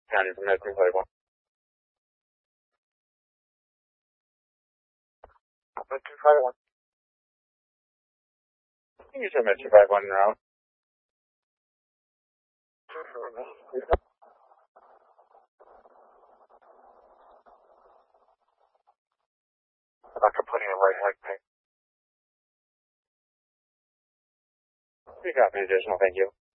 County from that 251. 251. You said Met 251 en route. About completing a right leg pick. You got me additional, thank you.